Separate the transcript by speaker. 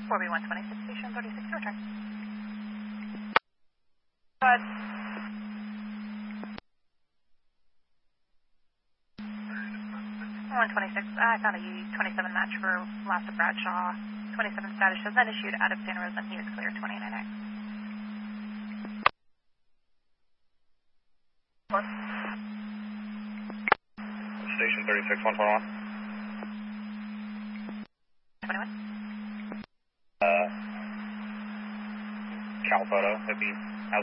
Speaker 1: 4B126, station 36, return. Go ahead. 126, I found a U27 match for last of Bradshaw. 27 status shows not issued out of Santa Rosa, and he was clear 29X.
Speaker 2: Station 36, 141.
Speaker 1: 21.
Speaker 2: Cal photo, if he has